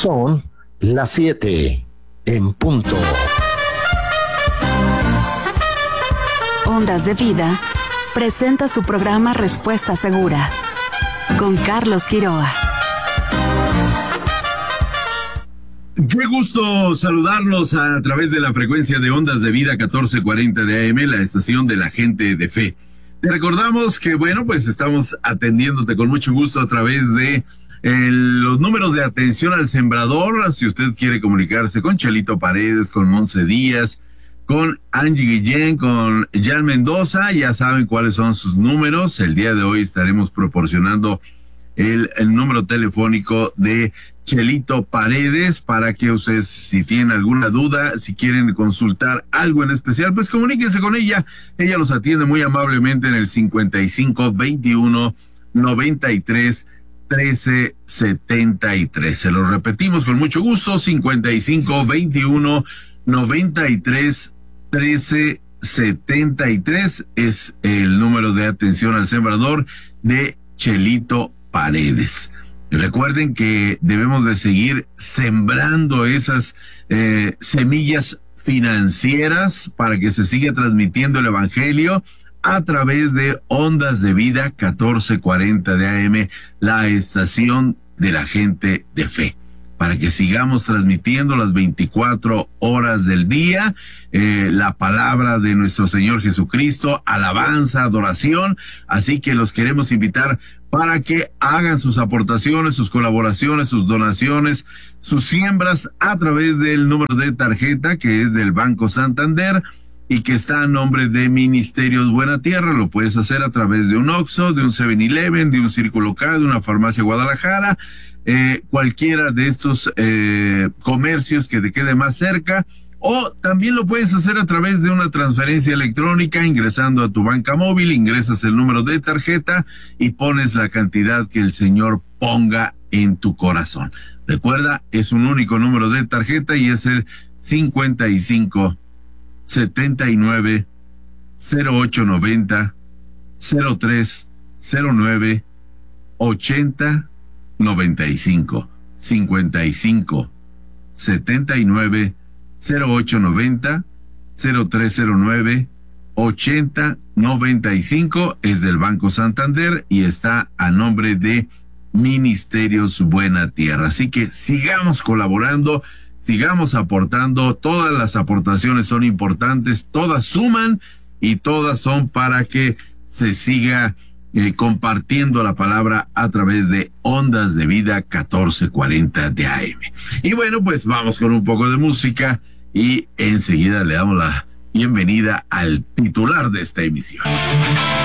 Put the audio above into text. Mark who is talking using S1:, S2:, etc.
S1: Son las 7 en punto.
S2: Ondas de Vida presenta su programa Respuesta Segura con Carlos Quiroa.
S3: Qué gusto saludarlos a través de la frecuencia de Ondas de Vida 1440 de AM, la estación de la gente de fe. Te recordamos que, bueno, pues estamos atendiéndote con mucho gusto a través de los números de atención al sembrador. Si usted quiere comunicarse con Chelito Paredes, con Monse Díaz, con Angie Guillén, con Jan Mendoza, ya saben cuáles son sus números. El día de hoy estaremos proporcionando el número telefónico de Chelito Paredes para que ustedes, si tienen alguna duda, si quieren consultar algo en especial, pues comuníquense con ella. Ella los atiende muy amablemente en el 55 21 93 13 73. Se lo repetimos con mucho gusto: 55 21 93 13 73 es el número de atención al sembrador de Chelito Paredes. Recuerden que debemos de seguir sembrando esas semillas financieras para que se siga transmitiendo el evangelio a través de Ondas de Vida 1440 de AM, la estación de la gente de fe, para que sigamos transmitiendo las 24 horas del día, la palabra de nuestro Señor Jesucristo, alabanza, adoración. Así que los queremos invitar para que hagan sus aportaciones, sus colaboraciones, sus donaciones, sus siembras a través del número de tarjeta que es del Banco Santander y que está a nombre de Ministerios Buena Tierra. Lo puedes hacer a través de un Oxxo, de un 7-Eleven, de un Círculo K, de una farmacia Guadalajara, cualquiera de estos comercios que te quede más cerca, o también lo puedes hacer a través de una transferencia electrónica ingresando a tu banca móvil, ingresas el número de tarjeta y pones la cantidad que el Señor ponga en tu corazón. Recuerda, es un único número de tarjeta y es el 55 79 0890 0309 80 95 55 79 0890 0309 80 95 es del Banco Santander y está a nombre de Ministerios Buena Tierra. Así que sigamos colaborando, sigamos aportando. Todas las aportaciones son importantes, todas suman y todas son para que se siga compartiendo la palabra a través de Ondas de Vida 1440 de AM. Y bueno, pues vamos con un poco de música y enseguida le damos la bienvenida al titular de esta emisión.